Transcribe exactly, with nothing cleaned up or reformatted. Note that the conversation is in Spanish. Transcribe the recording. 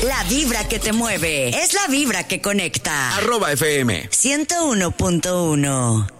La vibra que te mueve es la vibra que conecta. Arroba F M ciento uno punto uno.